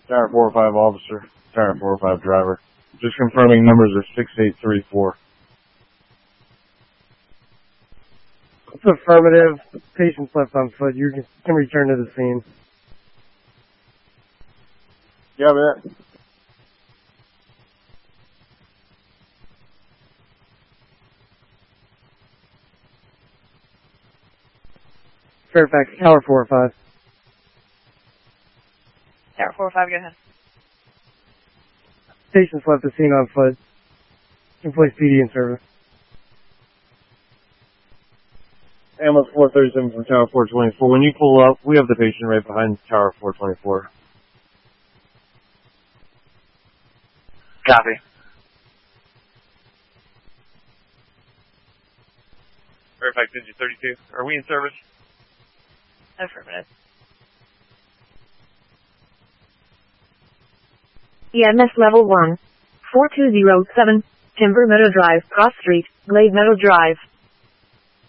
Tower 405 officer, Tower 405 driver. Just confirming numbers are 6834. It's affirmative. Patient's left on foot. You can return to the scene. Yeah, man. Fairfax, Tower 405. Tower 405, go ahead. Patient's left the scene on foot. Can place PD in service. Ambulance 437 from Tower 424. When you pull up, we have the patient right behind Tower 424. Copy. Fairfax Engine 32. Are we in service? Affirmative. EMS Level 1. 4207, Timber Meadow Drive, Cross Street, Glade Meadow Drive.